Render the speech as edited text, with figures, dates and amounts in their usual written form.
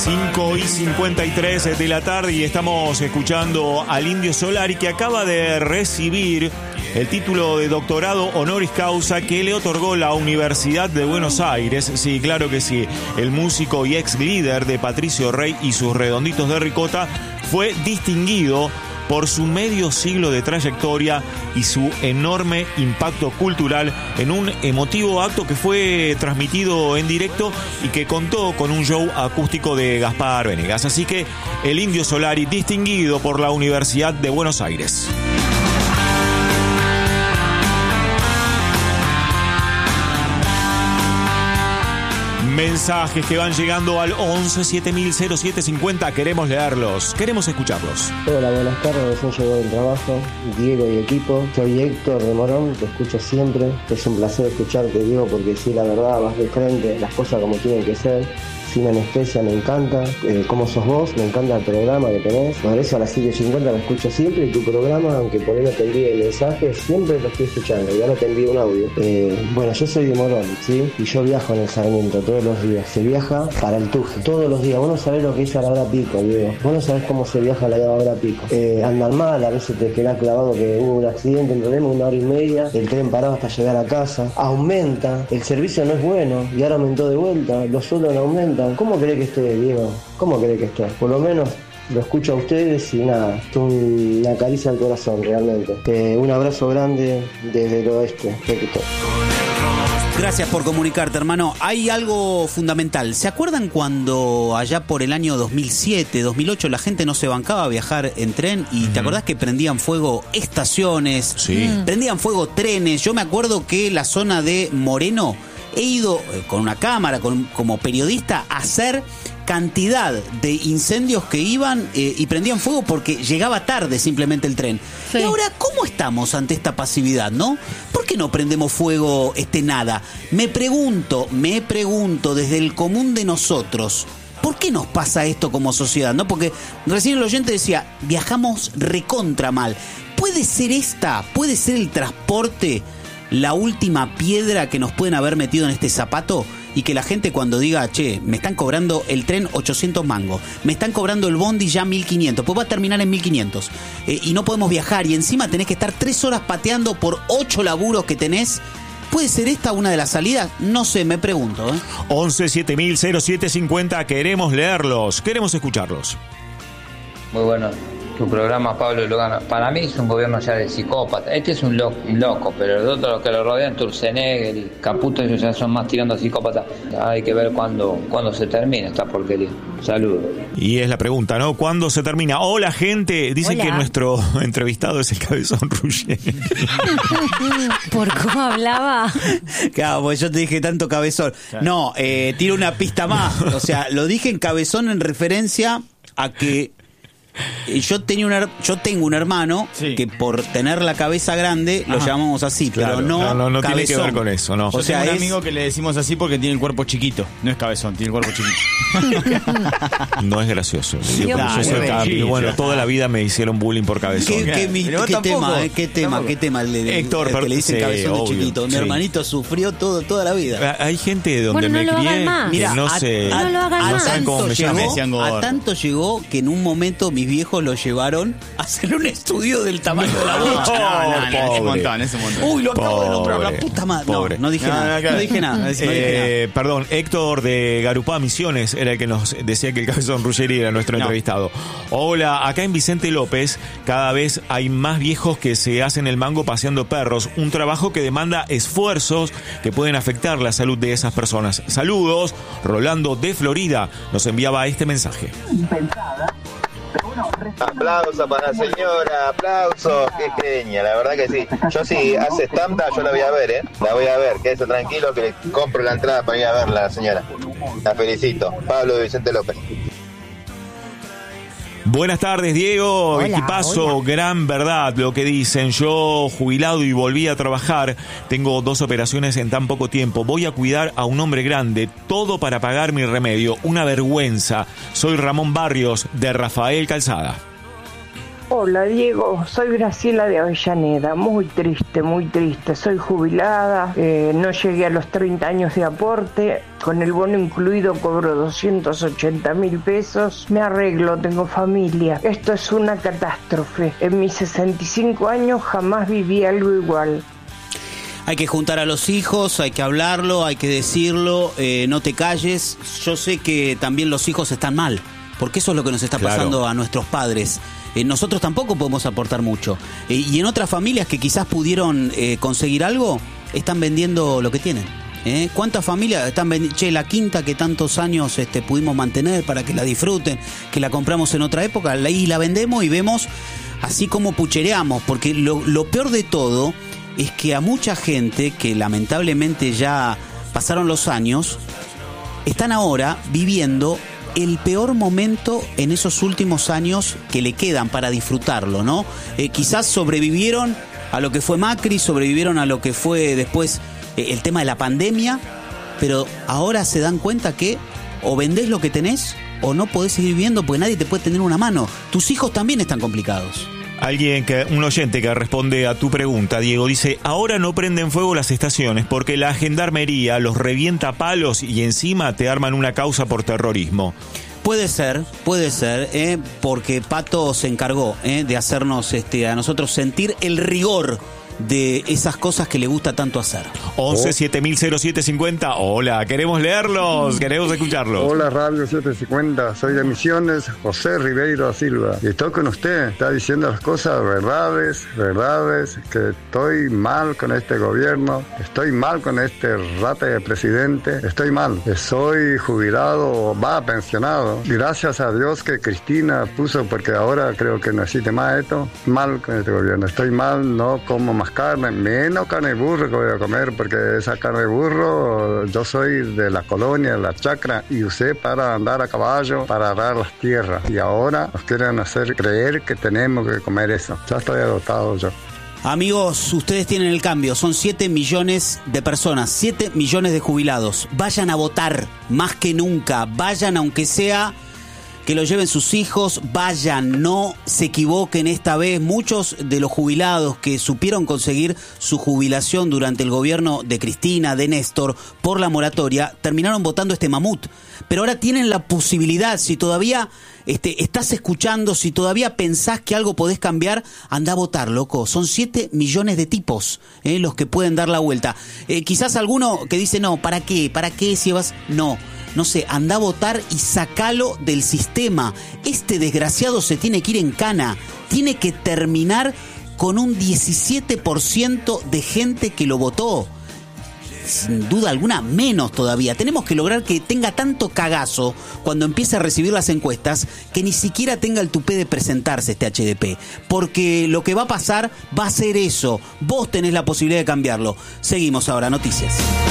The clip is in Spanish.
5:53 de la tarde y estamos escuchando al Indio Solari, que acaba de recibir el título de doctorado honoris causa que le otorgó la Universidad de Buenos Aires. Sí, claro que sí. El músico y ex líder de Patricio Rey y sus Redonditos de Ricota fue distinguido por su medio siglo de trayectoria y su enorme impacto cultural en un emotivo acto que fue transmitido en directo y que contó con un show acústico de Gaspar Venegas. Así que el Indio Solari, distinguido por la Universidad de Buenos Aires. Mensajes que van llegando al 11 7000 0750. Queremos leerlos, queremos escucharlos. Hola, buenas tardes, recién llegó del trabajo, Diego y equipo. Soy Héctor de Morón, te escucho siempre. Es un placer escucharte, Diego, porque sí, la verdad, vas de frente, las cosas como tienen que ser. Sin anestesia, me encanta. Cómo sos vos, me encanta el programa que tenés. Por eso a las 7:50 lo escucho siempre. Y tu programa, aunque por ahí no te envíe el mensaje, siempre lo estoy escuchando. Y ahora te envío un audio. Bueno, yo soy de Morón, ¿sí? Y yo viajo en el Sarmiento todos los días. Se viaja para el Tuje, todos los días. Vos no sabés lo que es a la hora pico, Diego. Vos no sabés cómo se viaja a la hora pico. Andan mal, a veces te quedás clavado que hubo un accidente, un problema, 1 hora y media. El tren parado hasta llegar a casa. Aumenta, el servicio no es bueno. Y ahora aumentó de vuelta. Los sueldos no aumentan. ¿Cómo cree que esté, Diego? ¿Cómo cree que esté? Por lo menos lo escucho a ustedes y nada, es una caricia al corazón realmente. Un abrazo grande desde el oeste, Héctor. Gracias por comunicarte, hermano. Hay algo fundamental. ¿Se acuerdan cuando allá por el año 2007, 2008 la gente no se bancaba a viajar en tren? Y ¿te acordás que prendían fuego estaciones? Sí. Prendían fuego trenes. Yo me acuerdo que la zona de Moreno, he ido con una cámara, como periodista, a hacer cantidad de incendios que iban y prendían fuego porque llegaba tarde simplemente el tren. Sí. Y ahora, ¿cómo estamos ante esta pasividad, no? ¿Por qué no prendemos fuego nada? Me pregunto desde el común de nosotros, ¿por qué nos pasa esto como sociedad, no? Porque recién el oyente decía, viajamos recontra mal. ¿Puede ser el transporte la última piedra que nos pueden haber metido en este zapato? Y que la gente cuando diga, che, me están cobrando el tren 800 mangos, me están cobrando el bondi ya 1500, pues va a terminar en 1500, y no podemos viajar, y encima tenés que estar 3 horas pateando por 8 laburos que tenés. ¿Puede ser esta una de las salidas? No sé, me pregunto. 11 7000 0750. Queremos leerlos, queremos escucharlos. Muy bueno tu programa, Pablo Lugano. Para mí es un gobierno ya de psicópata. Este es un loco, pero los otros que lo rodean, Turzenegger y Caputo, ellos ya son más tirando a psicópata. Hay que ver cuándo se termina esta porquería. Saludos. Y es la pregunta, ¿no? ¿Cuándo se termina? Hola, gente. Dicen que nuestro entrevistado es el Cabezón Ruggeri. ¿Por cómo hablaba? Claro, pues yo te dije tanto cabezón. Claro. No, tiro una pista más. O sea, lo dije en cabezón en referencia a que yo tengo un hermano que por tener la cabeza grande lo llamamos así, claro, pero no tiene que ver con eso, no. O sea, tengo un amigo que le decimos así porque tiene el cuerpo chiquito, no es cabezón, tiene el cuerpo chiquito. No es gracioso. Yo soy Capi. Bueno, toda la vida me hicieron bullying por cabezón. ¿Qué tema el de Héctor, que le dicen cabezón de chiquito? Mi hermanito sufrió toda la vida. Hay gente donde me crié que no saben cómo me llamo. A tanto llegó que en un momento mis viejos lo llevaron a hacer un estudio del tamaño de la bocha. Es un montón. Uy, lo acabo de nombrar, la puta madre. No dije nada. Perdón, Héctor de Garupá, Misiones, era el que nos decía que el Cabezón Ruggeri era nuestro entrevistado. Hola, acá en Vicente López cada vez hay más viejos que se hacen el mango paseando perros, un trabajo que demanda esfuerzos que pueden afectar la salud de esas personas. Saludos, Rolando de Florida nos enviaba este mensaje. Aplauso para la señora, aplauso, qué genia, la verdad que sí. Yo sí, hace stand-up, yo la voy a ver, la voy a ver, quédese tranquilo que le compro la entrada para ir a verla a la señora. La felicito. Pablo de Vicente López. Buenas tardes, Diego. Hola, Equipazo, hola. gran verdad lo que dicen. Yo, jubilado y volví a trabajar, tengo 2 operaciones en tan poco tiempo. Voy a cuidar a un hombre grande, todo para pagar mi remedio. Una vergüenza. Soy Ramón Barrios, de Rafael Calzada. Hola Diego, soy Graciela de Avellaneda, muy triste, soy jubilada, no llegué a los 30 años de aporte, con el bono incluido cobro 280.000 pesos, me arreglo, tengo familia, esto es una catástrofe, en mis 65 años jamás viví algo igual. Hay que juntar a los hijos, hay que hablarlo, hay que decirlo, no te calles, yo sé que también los hijos están mal, porque eso es lo que nos está pasando a nuestros padres. Nosotros tampoco podemos aportar mucho. Y en otras familias que quizás pudieron conseguir algo, están vendiendo lo que tienen. ¿Cuántas familias están vendiendo? La quinta que tantos años pudimos mantener para que la disfruten, que la compramos en otra época, y la vendemos y vemos así como puchereamos. Porque lo peor de todo es que a mucha gente que lamentablemente ya pasaron los años, están ahora viviendo el peor momento en esos últimos años que le quedan para disfrutarlo, ¿no? Quizás sobrevivieron a lo que fue Macri, sobrevivieron a lo que fue después el tema de la pandemia, pero ahora se dan cuenta que o vendés lo que tenés o no podés seguir viviendo porque nadie te puede tener una mano. Tus hijos también están complicados. Un oyente que responde a tu pregunta, Diego, dice: ahora no prenden fuego las estaciones porque la gendarmería los revienta a palos y encima te arman una causa por terrorismo. Puede ser, porque Pato se encargó de hacernos a nosotros sentir el rigor de esas cosas que le gusta tanto hacer. 11-7000-0750. Hola, queremos leerlos, queremos escucharlos. Hola, Radio 750, soy de Misiones, José Ribeiro Silva, y estoy con usted. Está diciendo las cosas verdades, que estoy mal con este gobierno, estoy mal con este rata de presidente, estoy mal. Soy jubilado, pensionado. Gracias a Dios que Cristina puso, porque ahora creo que no existe más esto. Mal con este gobierno, estoy mal, no como más carne, menos carne de burro que voy a comer, porque esa carne de burro, yo soy de la colonia, de la chacra, y usé para andar a caballo, para arar las tierras, y ahora nos quieren hacer creer que tenemos que comer eso. Ya estoy agotado yo. Amigos, ustedes tienen el cambio, son 7 millones de personas, 7 millones de jubilados. Vayan a votar, más que nunca, vayan aunque sea que lo lleven sus hijos, vayan, no se equivoquen esta vez. Muchos de los jubilados que supieron conseguir su jubilación durante el gobierno de Cristina, de Néstor, por la moratoria, terminaron votando este mamut. Pero ahora tienen la posibilidad, si todavía estás escuchando, si todavía pensás que algo podés cambiar, anda a votar, loco. Son 7 millones de tipos los que pueden dar la vuelta. Quizás alguno que dice, no, ¿para qué? ¿Para qué si vas? No sé, anda a votar y sacalo del sistema. Este desgraciado se tiene que ir en cana. Tiene que terminar con un 17% de gente que lo votó. Sin duda alguna, menos todavía. Tenemos que lograr que tenga tanto cagazo cuando empiece a recibir las encuestas que ni siquiera tenga el tupé de presentarse este HDP. Porque lo que va a pasar va a ser eso. Vos tenés la posibilidad de cambiarlo. Seguimos ahora, noticias.